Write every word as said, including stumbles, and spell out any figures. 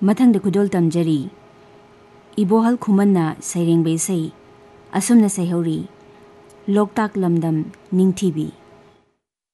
मथंग खुदोल तमजरी Ibohal खुमन्ना सैरेंग बेसई असुमना सैहौरी Loktak लमदम निंगथीबी।